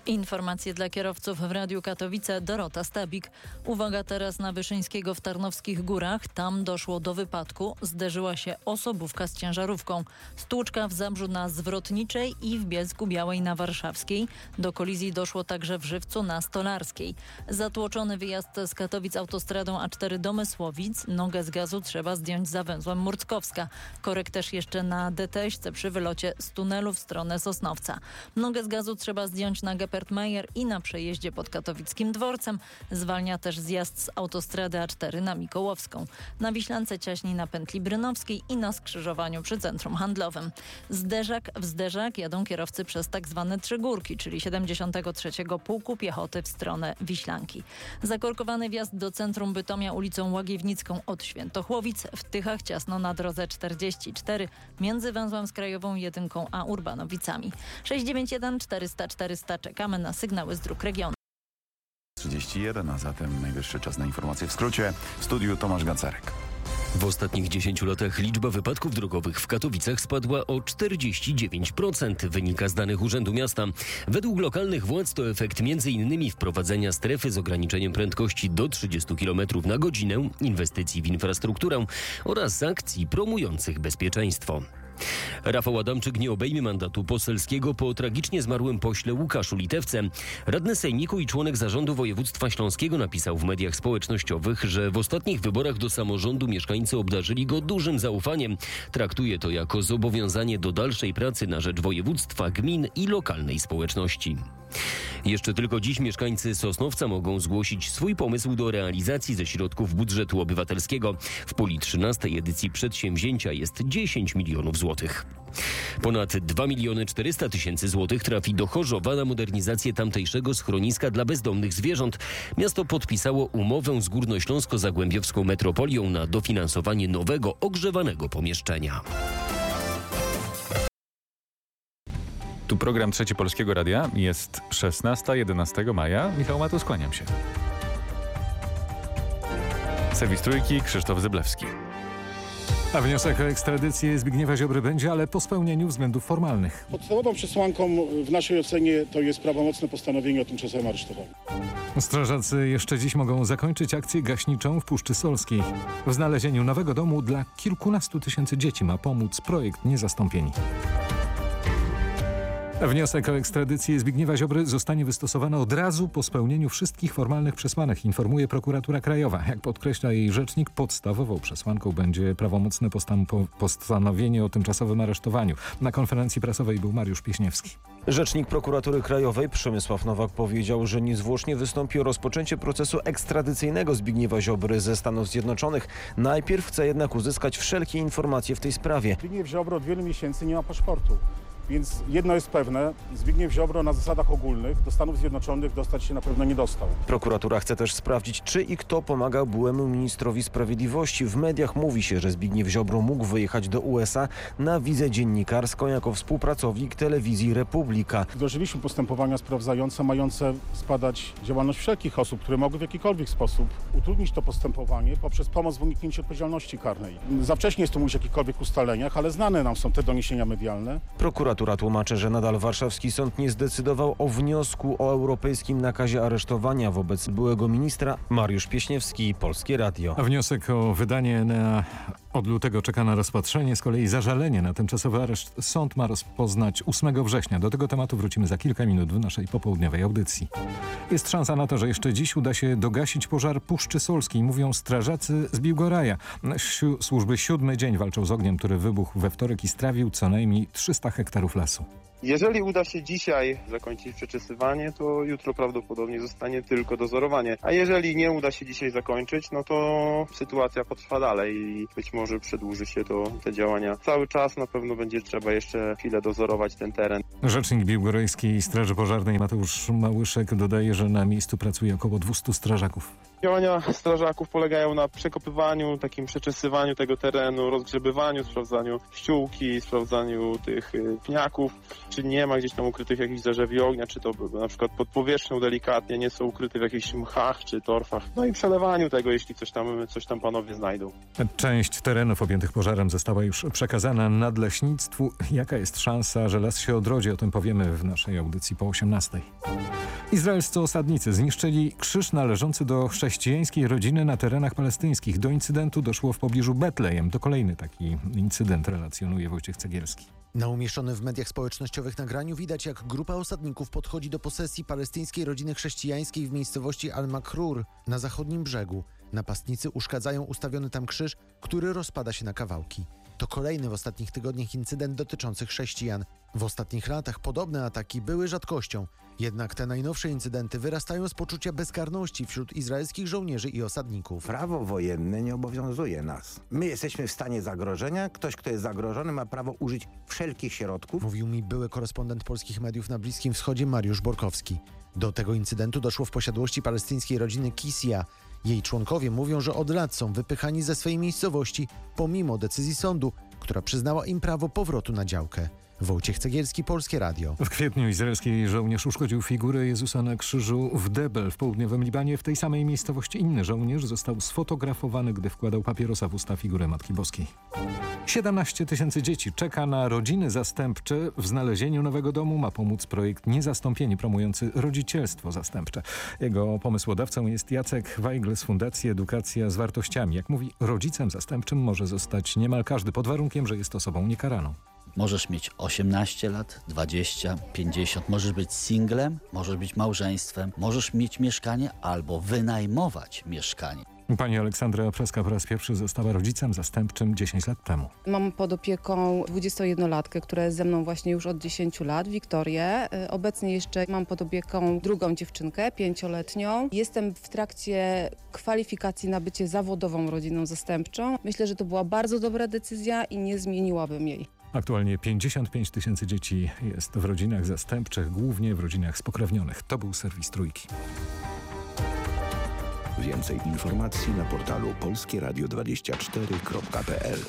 Informacje dla kierowców w Radiu Katowice. Dorota Stabik. Uwaga teraz na Wyszyńskiego w Tarnowskich Górach. Tam doszło do wypadku. Zderzyła się osobówka z ciężarówką. Stłuczka w Zabrzu na Zwrotniczej i w Bielsku-Białej na Warszawskiej. Do kolizji doszło także w Żywcu na Stolarskiej. Zatłoczony wyjazd z Katowic autostradą A4 do Mysłowic. Nogę z gazu trzeba zdjąć za węzłem Murckowska. Korek też jeszcze na DTŚ przy wylocie z tunelu w stronę Sosnowca. Nogę z gazu trzeba zdjąć na Gepertmeyer i na przejeździe pod Katowickim Dworcem. Zwalnia też zjazd z autostrady A4 na Mikołowską. Na Wiślance Ciaśniej na pętli Brynowskiej i na skrzyżowaniu przy centrum handlowym. Zderzak w zderzak jadą kierowcy przez tak zwane Trzygórki, czyli 73. Pułku Piechoty w stronę Wiślanki. Zakorkowany wjazd do centrum Bytomia ulicą Łagiewnicką od Świętochłowic. W Tychach ciasno na drodze 44 między węzłem z Krajową 1 a Urbanowicami. 691 400 400 czekamy na sygnały z dróg regionu. 31, a zatem najwyższy czas na informacje w skrócie. W studiu Tomasz Gacarek. W ostatnich 10 latach liczba wypadków drogowych w Katowicach spadła o 49%, wynika z danych Urzędu Miasta. Według lokalnych władz to efekt m.in. wprowadzenia strefy z ograniczeniem prędkości do 30 km na godzinę, inwestycji w infrastrukturę oraz akcji promujących bezpieczeństwo. Rafał Adamczyk nie obejmie mandatu poselskiego po tragicznie zmarłym pośle Łukaszu Litewce. Radny sejmiku i członek zarządu województwa śląskiego napisał w mediach społecznościowych, że w ostatnich wyborach do samorządu mieszkańcy obdarzyli go dużym zaufaniem. Traktuje to jako zobowiązanie do dalszej pracy na rzecz województwa, gmin i lokalnej społeczności. Jeszcze tylko dziś mieszkańcy Sosnowca mogą zgłosić swój pomysł do realizacji ze środków budżetu obywatelskiego. W puli 13. edycji przedsięwzięcia jest 10 milionów złotych. Ponad 2 400 000 złotych trafi do Chorzowa na modernizację tamtejszego schroniska dla bezdomnych zwierząt. Miasto podpisało umowę z Górnośląsko-Zagłębiowską Metropolią na dofinansowanie nowego, ogrzewanego pomieszczenia. Tu program Trzeci Polskiego Radia. Jest 11 maja. Michał Matus, kłaniam się. Serwis Trójki, Krzysztof Zyblewski. A wniosek o ekstradycję Zbigniewa Ziobry będzie, ale po spełnieniu względów formalnych. Podstawową przesłanką w naszej ocenie to jest prawomocne postanowienie o tymczasowym aresztowaniu. Strażacy jeszcze dziś mogą zakończyć akcję gaśniczą w Puszczy Solskiej. W znalezieniu nowego domu dla kilkunastu tysięcy dzieci ma pomóc projekt Niezastąpieni. Wniosek o ekstradycję Zbigniewa Ziobry zostanie wystosowany od razu po spełnieniu wszystkich formalnych przesłanek, informuje Prokuratura Krajowa. Jak podkreśla jej rzecznik, podstawową przesłanką będzie prawomocne postanowienie o tymczasowym aresztowaniu. Na konferencji prasowej był Mariusz Pieśniewski. Rzecznik Prokuratury Krajowej Przemysław Nowak powiedział, że niezwłocznie wystąpi o rozpoczęcie procesu ekstradycyjnego Zbigniewa Ziobry ze Stanów Zjednoczonych. Najpierw chce jednak uzyskać wszelkie informacje w tej sprawie. Zbigniew Ziobro od wielu miesięcy nie ma paszportu. Więc jedno jest pewne, Zbigniew Ziobro na zasadach ogólnych do Stanów Zjednoczonych dostać się na pewno nie dostał. Prokuratura chce też sprawdzić, czy i kto pomagał byłemu ministrowi sprawiedliwości. W mediach mówi się, że Zbigniew Ziobro mógł wyjechać do USA na wizę dziennikarską jako współpracownik telewizji Republika. Wdrożyliśmy postępowania sprawdzające mające zbadać działalność wszelkich osób, które mogły w jakikolwiek sposób utrudnić to postępowanie poprzez pomoc w uniknięciu odpowiedzialności karnej. Za wcześnie jest tu mówić o jakichkolwiek ustaleniach, ale znane nam są te doniesienia medialne. Prokuratura tłumaczy, że nadal warszawski sąd nie zdecydował o wniosku o europejskim nakazie aresztowania wobec byłego ministra. Mariusz Pieśniewski, Polskie Radio. A wniosek o wydanie od lutego czeka na rozpatrzenie. Z kolei zażalenie na tymczasowy areszt sąd ma rozpoznać 8 września. Do tego tematu wrócimy za kilka minut w naszej popołudniowej audycji. Jest szansa na to, że jeszcze dziś uda się dogasić pożar Puszczy Solskiej, mówią strażacy z Biłgoraja. Służby 7. dzień walczą z ogniem, który wybuchł we wtorek i strawił co najmniej 300 hektarów lasu. Jeżeli uda się dzisiaj zakończyć przeczysywanie, to jutro prawdopodobnie zostanie tylko dozorowanie. A jeżeli nie uda się dzisiaj zakończyć, no to sytuacja potrwa dalej i być może przedłuży się te działania. Cały czas na pewno będzie trzeba jeszcze chwilę dozorować ten teren. Rzecznik Biłgorajskiej Straży Pożarnej Mateusz Małyszek dodaje, że na miejscu pracuje około 200 strażaków. Działania strażaków polegają na przekopywaniu, takim przeczesywaniu tego terenu, rozgrzebywaniu, sprawdzaniu ściółki, sprawdzaniu tych pniaków, czy nie ma gdzieś tam ukrytych jakichś zarzewi ognia, czy to na przykład pod powierzchnią delikatnie nie są ukryte w jakichś mchach czy torfach. No i przelewaniu tego, jeśli coś tam panowie znajdą. Część terenów objętych pożarem została już przekazana nadleśnictwu. Jaka jest szansa, że las się odrodzi? O tym powiemy w naszej audycji po 18:00. Izraelscy osadnicy zniszczyli krzyż należący do chrześcijańskiej rodziny na terenach palestyńskich. Do incydentu doszło w pobliżu Betlejem. To kolejny taki incydent, relacjonuje Wojciech Cegielski. Na umieszczonym w mediach społecznościowych nagraniu widać, jak grupa osadników podchodzi do posesji palestyńskiej rodziny chrześcijańskiej w miejscowości Al-Makrur na zachodnim brzegu. Napastnicy uszkadzają ustawiony tam krzyż, który rozpada się na kawałki. To kolejny w ostatnich tygodniach incydent dotyczący chrześcijan. W ostatnich latach podobne ataki były rzadkością. Jednak te najnowsze incydenty wyrastają z poczucia bezkarności wśród izraelskich żołnierzy i osadników. Prawo wojenne nie obowiązuje nas. My jesteśmy w stanie zagrożenia. Ktoś, kto jest zagrożony, ma prawo użyć wszelkich środków. Mówił mi były korespondent polskich mediów na Bliskim Wschodzie Mariusz Borkowski. Do tego incydentu doszło w posiadłości palestyńskiej rodziny Kisia. Jej członkowie mówią, że od lat są wypychani ze swojej miejscowości pomimo decyzji sądu, która przyznała im prawo powrotu na działkę. Wojciech Cegielski, Polskie Radio. W kwietniu izraelski żołnierz uszkodził figurę Jezusa na krzyżu w Debel w południowym Libanie. W tej samej miejscowości inny żołnierz został sfotografowany, gdy wkładał papierosa w usta figury Matki Boskiej. 17 000 dzieci czeka na rodziny zastępcze. W znalezieniu nowego domu ma pomóc projekt Niezastąpieni, promujący rodzicielstwo zastępcze. Jego pomysłodawcą jest Jacek Weigl z Fundacji Edukacja z Wartościami. Jak mówi, rodzicem zastępczym może zostać niemal każdy, pod warunkiem, że jest osobą niekaraną. Możesz mieć 18 lat, 20, 50, możesz być singlem, możesz być małżeństwem, możesz mieć mieszkanie albo wynajmować mieszkanie. Pani Aleksandra Przeska po raz pierwszy została rodzicem zastępczym 10 lat temu. Mam pod opieką 21-latkę, która jest ze mną właśnie już od 10 lat, Wiktorię. Obecnie jeszcze mam pod opieką drugą dziewczynkę, 5-letnią. Jestem w trakcie kwalifikacji na bycie zawodową rodziną zastępczą. Myślę, że to była bardzo dobra decyzja i nie zmieniłabym jej. Aktualnie 55 000 dzieci jest w rodzinach zastępczych, głównie w rodzinach spokrewnionych. To był serwis Trójki. Więcej informacji na portalu polskieradio24.pl.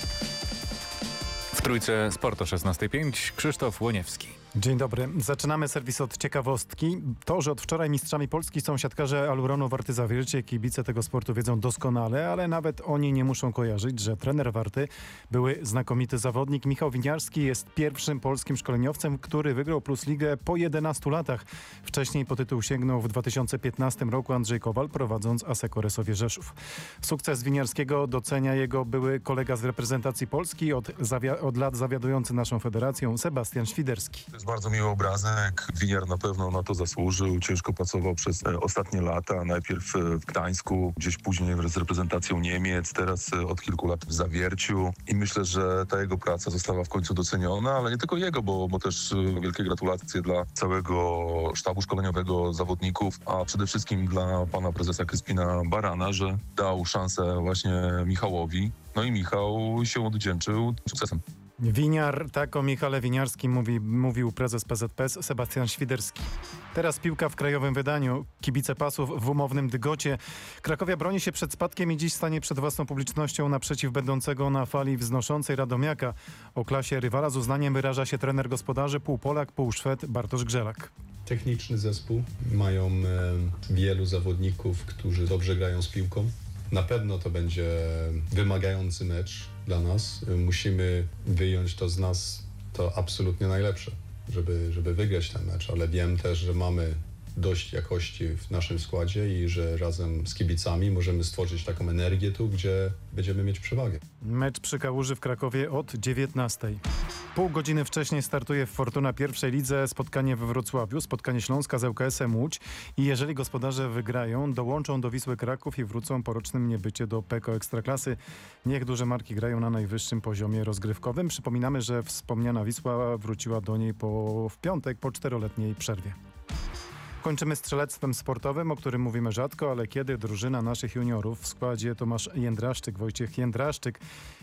W Trójce Sport o 16:05 Krzysztof Łoniewski. Dzień dobry. Zaczynamy serwis od ciekawostki. To, że od wczoraj mistrzami Polski są siatkarze Aluronu Warty Zawiercie, kibice tego sportu wiedzą doskonale, ale nawet oni nie muszą kojarzyć, że trener Warty, były znakomity zawodnik Michał Winiarski, jest pierwszym polskim szkoleniowcem, który wygrał Plus Ligę po 11 latach. Wcześniej po tytuł sięgnął w 2015 roku Andrzej Kowal, prowadząc Asseco Resowie Rzeszów. Sukces Winiarskiego docenia jego były kolega z reprezentacji Polski, od lat zawiadujący naszą federacją Sebastian Świderski. To jest bardzo miły obrazek. Winiar na pewno na to zasłużył. Ciężko pracował przez ostatnie lata. Najpierw w Gdańsku, gdzieś później z reprezentacją Niemiec, teraz od kilku lat w Zawierciu. I myślę, że ta jego praca została w końcu doceniona, ale nie tylko jego, bo też wielkie gratulacje dla całego sztabu szkoleniowego zawodników, a przede wszystkim dla pana prezesa Kryspina Barana, że dał szansę właśnie Michałowi. No i Michał się odwdzięczył sukcesem. Winiar, tak o Michale Winiarskim mówił prezes PZPS Sebastian Świderski. Teraz piłka w krajowym wydaniu. Kibice Pasów w umownym Dygocie. Krakowia broni się przed spadkiem i dziś stanie przed własną publicznością naprzeciw będącego na fali wznoszącej Radomiaka. O klasie rywala z uznaniem wyraża się trener gospodarzy, pół Polak, pół Szwed Bartosz Grzelak. Techniczny zespół. Mają wielu zawodników, którzy dobrze grają z piłką. Na pewno to będzie wymagający mecz dla nas. Musimy wyjąć to z nas to absolutnie najlepsze, żeby wygrać ten mecz, ale wiem też, że mamy dość jakości w naszym składzie i że razem z kibicami możemy stworzyć taką energię tu, gdzie będziemy mieć przewagę. Mecz przy Kałuży w Krakowie od 19:00. Pół godziny wcześniej startuje w Fortuna pierwszej lidze spotkanie we Wrocławiu, spotkanie Śląska z ŁKS-em Łódź i jeżeli gospodarze wygrają, dołączą do Wisły Kraków i wrócą po rocznym niebycie do PKO Ekstraklasy. Niech duże marki grają na najwyższym poziomie rozgrywkowym. Przypominamy, że wspomniana Wisła wróciła do niej w piątek po 4-letniej przerwie. Kończymy strzelectwem sportowym, o którym mówimy rzadko, ale kiedy drużyna naszych juniorów w składzie Tomasz Jędraszczyk, Wojciech Jędraszczyk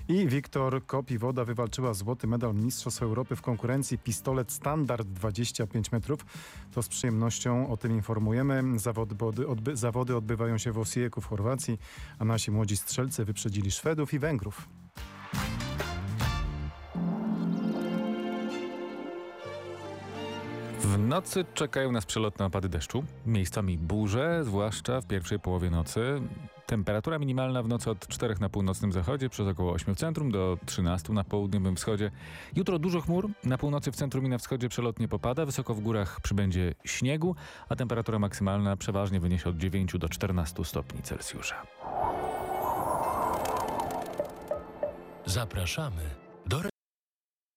I Wiktor Kopiwoda wywalczyła złoty medal Mistrzostw Europy w konkurencji pistolet standard 25 metrów. To z przyjemnością o tym informujemy. Zawody odbywają się w Osijeku w Chorwacji, a nasi młodzi strzelcy wyprzedzili Szwedów i Węgrów. W nocy czekają nas przelotne opady deszczu, miejscami burze, zwłaszcza w pierwszej połowie nocy. Temperatura minimalna w nocy od 4 na północnym zachodzie, przez około 8 w centrum, do 13 na południowym wschodzie. Jutro dużo chmur, na północy w centrum i na wschodzie przelotnie popada, wysoko w górach przybędzie śniegu, a temperatura maksymalna przeważnie wyniesie od 9 do 14 stopni Celsjusza. Zapraszamy